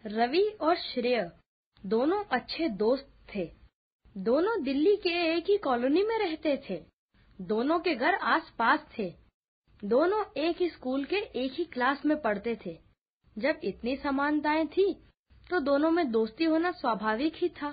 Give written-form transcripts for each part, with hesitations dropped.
रवि और श्रेय दोनों अच्छे दोस्त थे। दोनों दिल्ली के एक ही कॉलोनी में रहते थे। दोनों के घर आस-पास थे। दोनों एक ही स्कूल के एक ही क्लास में पढ़ते थे। जब इतनी समानताएं थी, तो दोनों में दोस्ती होना स्वाभाविक ही था।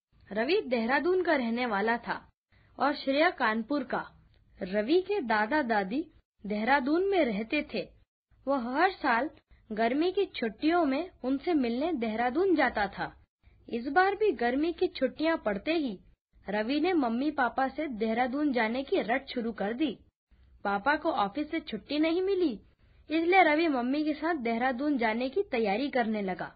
रवि देहरादून का रहने वाला था और श्रेय कानपुर का। रवि के दादा-दादी देहरादून में रहते थे। वह हर साल गर्मी की छुट्टियों में उनसे मिलने देहरादून जाता था। इस बार भी गर्मी की छुट्टियां पड़ते ही रवि ने मम्मी पापा से देहरादून जाने की रट शुरू कर दी। पापा को ऑफिस से छुट्टी नहीं मिली, इसलिए रवि मम्मी के साथ देहरादून जाने की तैयारी करने लगा।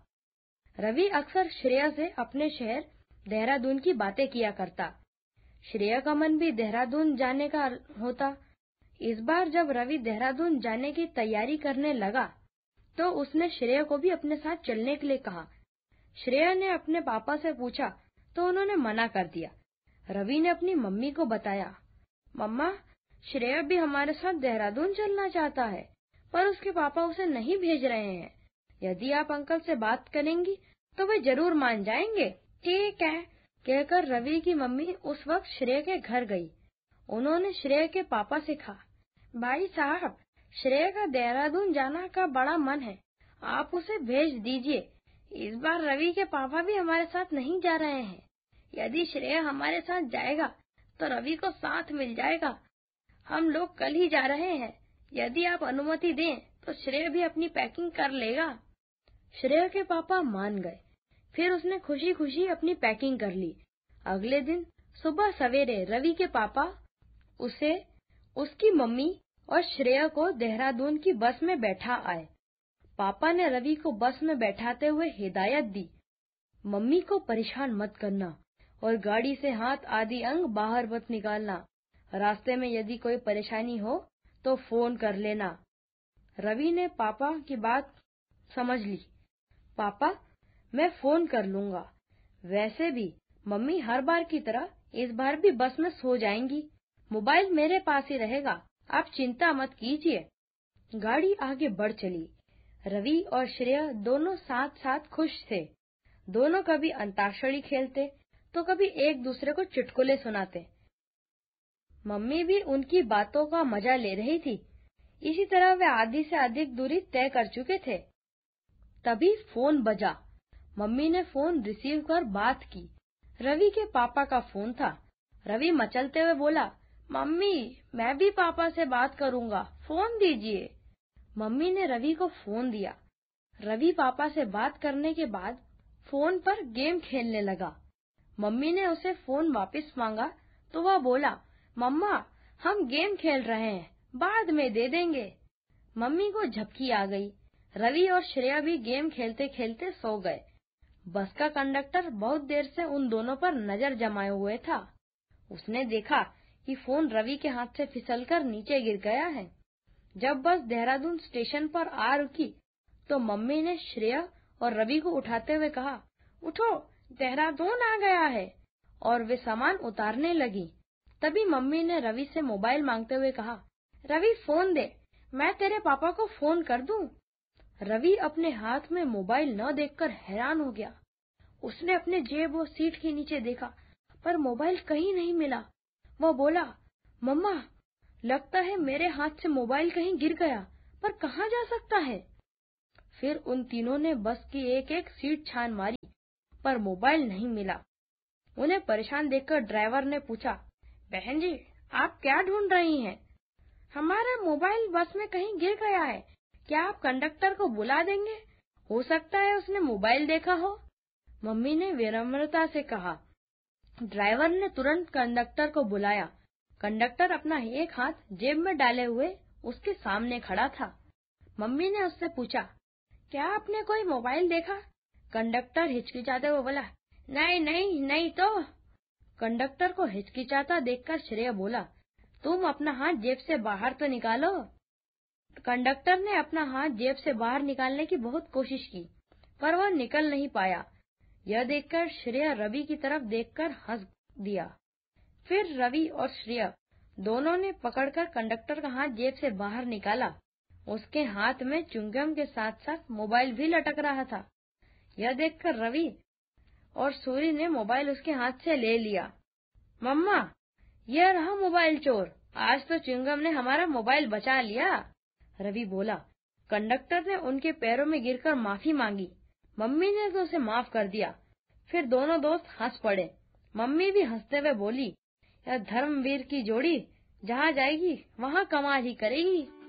रवि अक्सर श्रेया से अपने शहर देहरादून की बातें किया करता। श्रेया का मन भी देहरादून जाने का होता। इस बार जब रवि देहरादून जाने की तैयारी करने लगा, तो उसने श्रेया को भी अपने साथ चलने के लिए कहा। श्रेया ने अपने पापा से पूछा, तो उन्होंने मना कर दिया। रवि ने अपनी मम्मी को बताया, मम्मा, श्रेया भी हमारे साथ देहरादून चलना चाहता है, पर उसके पापा उसे नहीं भेज रहे हैं। यदि आप अंकल से बात करेंगी, तो वे जरूर मान जाएंगे। ठीक है, कहकर रवि की मम्मी उस वक्त श्रेया के घर गई। उन्होंने श्रेया के पापा से कहा, भाई साहब, श्रेया का देहरादून जाना का बड़ा मन है, आप उसे भेज दीजिए। इस बार रवि के पापा भी हमारे साथ नहीं जा रहे हैं। यदि श्रेया हमारे साथ जाएगा, तो रवि को साथ मिल जाएगा। हम लोग कल ही जा रहे हैं। यदि आप अनुमति दें, तो श्रेया भी अपनी पैकिंग कर लेगा। श्रेया के पापा मान गए। फिर उसने खुशी खुशी अपनी पैकिंग कर ली। अगले दिन सुबह सवेरे रवि के पापा उसे, उसकी मम्मी और श्रेया को देहरादून की बस में बैठा आए। पापा ने रवि को बस में बैठाते हुए हिदायत दी, मम्मी को परेशान मत करना और गाड़ी से हाथ आदि अंग बाहर मत निकालना। रास्ते में यदि कोई परेशानी हो तो फोन कर लेना। रवि ने पापा की बात समझ ली। पापा, मैं फोन कर लूंगा। वैसे भी मम्मी हर बार की तरह इस बार भी बस में सो जाएंगी। मोबाइल मेरे पास ही रहेगा, आप चिंता मत कीजिए। गाड़ी आगे बढ़ चली। रवि और श्रेया दोनों साथ साथ खुश थे। दोनों कभी अंताक्षरी खेलते, तो कभी एक दूसरे को चुटकुले सुनाते। मम्मी भी उनकी बातों का मजा ले रही थी। इसी तरह वे आधी से अधिक दूरी तय कर चुके थे। तभी फोन बजा। मम्मी ने फोन रिसीव कर बात की। रवि के पापा का फोन था। रवि मचलते हुए बोला, मम्मी, मैं भी पापा से बात करूंगा, फोन दीजिए। मम्मी ने रवि को फोन दिया। रवि पापा से बात करने के बाद फोन पर गेम खेलने लगा। मम्मी ने उसे फोन वापस मांगा, तो वह बोला, मम्मा, हम गेम खेल रहे हैं, बाद में दे देंगे। मम्मी को झपकी आ गई। रवि और श्रेया भी गेम खेलते खेलते सो गए। बस का कंडक्टर बहुत देर से उन दोनों पर नजर जमाए हुए था। उसने देखा कि फोन रवि के हाथ से फिसलकर नीचे गिर गया है। जब बस देहरादून स्टेशन पर आ रुकी, तो मम्मी ने श्रेया और रवि को उठाते हुए कहा, उठो, देहरादून आ गया है, और वे सामान उतारने लगी। तभी मम्मी ने रवि से मोबाइल मांगते हुए कहा, रवि फोन दे, मैं तेरे पापा को फोन कर दूं। रवि अपने हाथ में मोबाइल न देखकर हैरान हो गया। उसने अपने जेब और सीट के नीचे देखा, पर मोबाइल कहीं नहीं मिला। वह बोला, मम्मा, लगता है मेरे हाथ से मोबाइल कहीं गिर गया, पर कहाँ जा सकता है। फिर उन तीनों ने बस की एक एक सीट छान मारी, पर मोबाइल नहीं मिला। उन्हें परेशान देखकर ड्राइवर ने पूछा, बहन जी, आप क्या ढूंढ रही हैं? हमारा मोबाइल बस में कहीं गिर गया है, क्या आप कंडक्टर को बुला देंगे? हो सकता है उसने मोबाइल देखा हो। मम्मी ने विनम्रता से कहा। ड्राइवर ने तुरंत कंडक्टर को बुलाया। कंडक्टर अपना एक हाथ जेब में डाले हुए उसके सामने खड़ा था। मम्मी ने उससे पूछा, क्या आपने कोई मोबाइल देखा? कंडक्टर हिचकिचाते हुए बोला, नहीं नहीं नहीं तो। कंडक्टर को हिचकिचाता देखकर श्रेया बोला, तुम अपना हाथ जेब से बाहर तो निकालो। कंडक्टर ने अपना हाथ जेब से बाहर निकालने की बहुत कोशिश की, पर वह निकल नहीं पाया। यह देखकर श्रेया रवि की तरफ देखकर हंस दिया। फिर रवि और श्रेया दोनों ने पकड़कर कंडक्टर का हाथ जेब से बाहर निकाला। उसके हाथ में च्युइंगम के साथ साथ मोबाइल भी लटक रहा था। यह देखकर रवि और सूरी ने मोबाइल उसके हाथ से ले लिया। मम्मा, यह रहा मोबाइल चोर, आज तो चिंगम ने हमारा मोबाइल बचा लिया। रवि बोला। कंडक्टर ने उनके पैरों में गिरकर माफी मांगी। मम्मी ने तो उसे माफ कर दिया। फिर दोनों दोस्त हंस पड़े। मम्मी भी हंसते हुए बोली, यह धर्मवीर की जोड़ी जहाँ जाएगी वहाँ कमाल ही करेगी।